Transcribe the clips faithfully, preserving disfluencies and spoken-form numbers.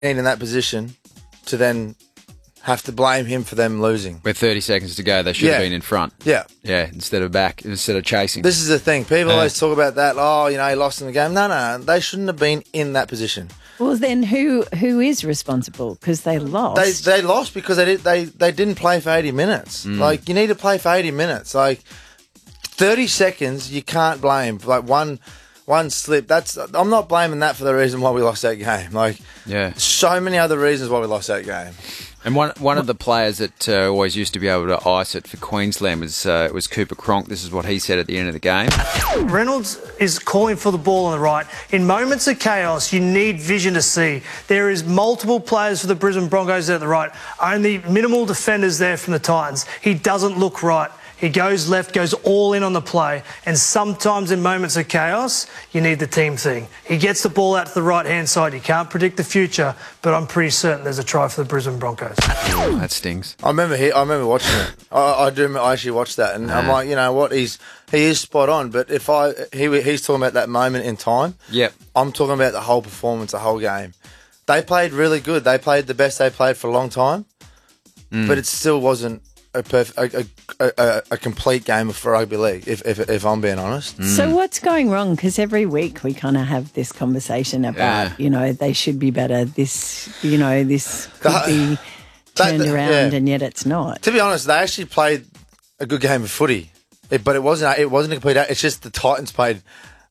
in that position to then have to blame him for them losing. With thirty seconds to go, they should Yeah. have been in front. Yeah. Yeah, instead of back, instead of chasing. This is the thing. People Uh. always talk about that, oh, you know, he lost in the game. No, no, they shouldn't have been in that position. Well, then who who is responsible? Because they lost. They they lost because they did, they they didn't play for eighty minutes. Mm. Like, you need to play for eighty minutes. Like, thirty seconds, you can't blame. Like, one one slip. That's I'm not blaming that for the reason why we lost that game. Like, Yeah. so many other reasons why we lost that game. And one one of the players that uh, always used to be able to ice it for Queensland was uh, was Cooper Cronk. This is what he said at the end of the game. Reynolds is calling for the ball on the right. In moments of chaos, you need vision to see. There is multiple players for the Brisbane Broncos there at the right. Only minimal defenders there from the Titans. He doesn't look right. He goes left, goes all in on the play. And sometimes in moments of chaos, you need the team thing. He gets the ball out to the right-hand side. You can't predict the future, but I'm pretty certain there's a try for the Brisbane Broncos. Ooh, that stings. I remember he, I remember watching it. I, I do. I actually watched that, and I'm Yeah. like, you know what? He's he is spot on. But if I he he's talking about that moment in time. Yep. I'm talking about the whole performance, the whole game. They played really good. They played the best they played for a long time, Mm. but it still wasn't a perf- a, a, a, a complete game for rugby league. If if, if I'm being honest. So what's going wrong? Because every week we kind of have this conversation about, Yeah. you know, they should be better. This, you know, this could Uh, be that- turned that- around, yeah. and yet it's not. To be honest, they actually played a good game of footy, it, but it wasn't. It wasn't a complete. It's just the Titans played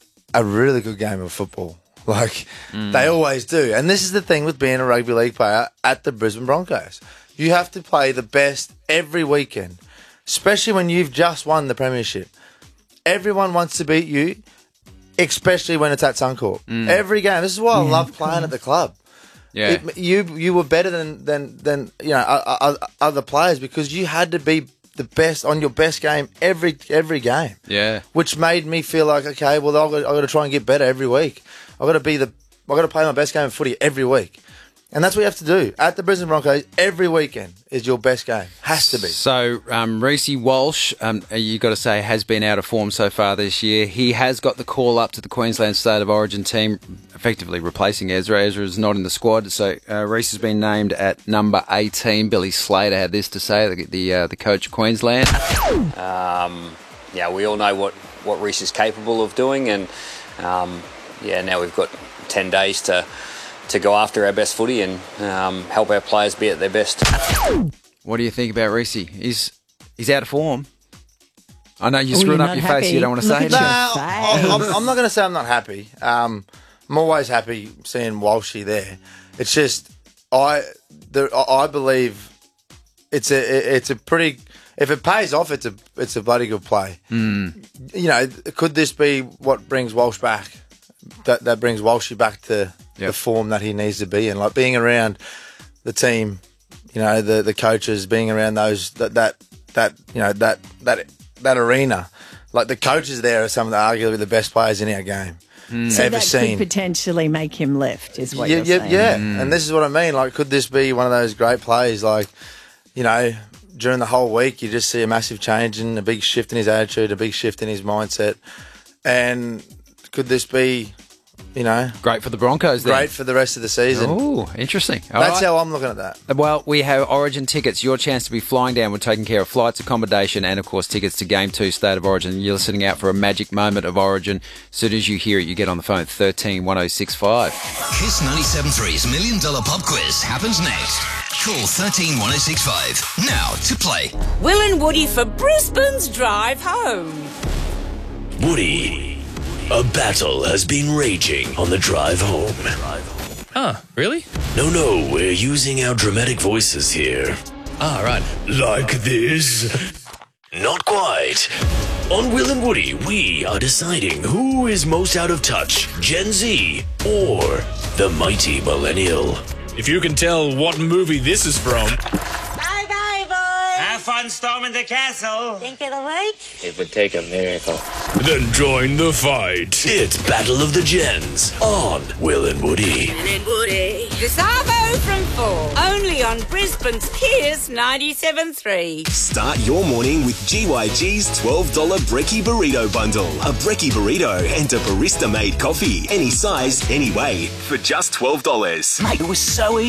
a really good game of football, like Mm. they always do. And this is the thing with being a rugby league player at the Brisbane Broncos: you have to play the best every weekend, especially when you've just won the premiership. Everyone wants to beat you, especially when it's at Suncorp. Mm. Every game. This is why I Yeah, love playing at the club. Yeah. It, you you were better than than than you know o- o- other players because you had to be the best on your best game every every game. Yeah. Which made me feel like, okay, well, I've got, I've got to try and get better every week. I've got to be the I've got to play my best game of footy every week. And that's what you have to do. At the Brisbane Broncos, every weekend is your best game. Has to be. So, um, Reece Walsh, um, you got to say, has been out of form so far this year. He has got the call up to the Queensland State of Origin team, effectively replacing Ezra. Ezra is not in the squad, so uh, Reece has been named at number eighteen. Billy Slater had this to say, the the, uh, the coach of Queensland. Um, yeah, we all know what, what Reece is capable of doing, and um, yeah, now we've got ten days to to go after our best footy and um, help our players be at their best. What do you think about Reece? He's he's out of form. I know you're Oh, screwing you're up not your face. happy. You don't want to Look say at it. your No, face. I'm, I'm not going to say I'm not happy. Um, I'm always happy seeing Walshy there. It's just I the, I believe it's a it's a pretty if it pays off, it's a it's a bloody good play. Mm. You know, could this be what brings Walsh back? That that brings Walshy back to Yep. the form that he needs to be in, like being around the team, you know, the the coaches, being around those that that that you know that that that arena. Like the coaches there are some of the arguably the best players in our game So ever that seen. could potentially make him left, is what yeah, you're yeah, saying. yeah. Mm. And this is what I mean. Like, could this be one of those great plays? Like, you know, during the whole week, you just see a massive change and a big shift in his attitude, a big shift in his mindset. And could this be, you know, Great for the Broncos then. great for the rest of the season? Oh, interesting. All That's right. how I'm looking at that. Well, we have Origin tickets. Your chance to be flying down. We're taking care of flights, accommodation, and, of course, tickets to Game two State of Origin. You're sitting out for a magic moment of Origin. As soon as you hear it, you get on the phone, thirteen one oh six five. Kiss ninety-seven three's Million Dollar Pop Quiz happens next. Call thirteen one oh six five now to play. Will and Woody for Brisbane's drive home. Woody, a battle has been raging on the drive home. Oh, really? No, no, we're using our dramatic voices here. Ah, right. Like this? Not quite. On Will and Woody, we are deciding who is most out of touch, Gen Z or the mighty millennial. If you can tell what movie this is from. Bye bye, boys. Have fun storming the castle. Think it'll wait? It would take a miracle. Then join the fight. It's Battle of the Gens on Will and Woody. And Woody. Gustavo from four. Only on on Brisbane's Kiers ninety-seven three. Start your morning with G Y G's twelve dollars Brekkie Burrito Bundle. A Brekkie Burrito and a barista-made coffee. Any size, any way, for just twelve dollars. Mate, it was so easy.